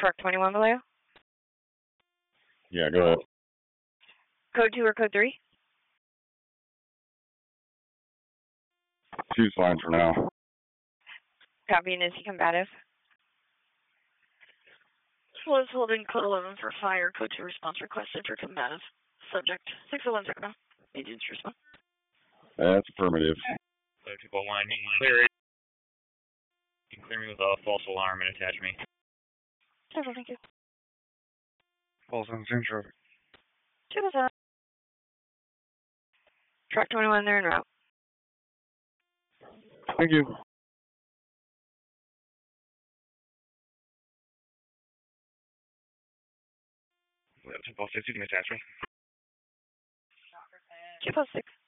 Truck 21 below? Yeah, go ahead. Code 2 or code 3? 2's fine for now. Copy, and is he combative? Was holding code 11 for fire. Code 2 response requested for combative. Subject 601 Sacramento. Agents respond. That's affirmative. 201, you can clear it. You can clear me with a false alarm and attach me. Thank you. False on Central. 207. Truck 21, they're en route. Thank you. Tempo 6, you can attach me. 206.